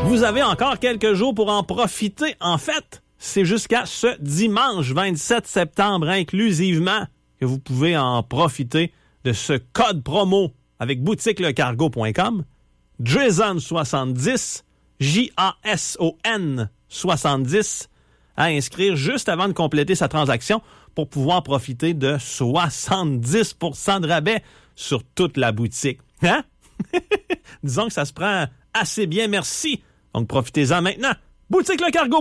Vous avez encore quelques jours pour en profiter. En fait, c'est jusqu'à ce dimanche 27 septembre inclusivement que vous pouvez en profiter de ce code promo avec boutiquelecargo.com. Jason70, Jason 70, à inscrire juste avant de compléter sa transaction pour pouvoir profiter de 70% de rabais sur toute la boutique. Hein? Disons que ça se prend assez bien, merci. Donc profitez-en maintenant. Boutiquelecargo.com.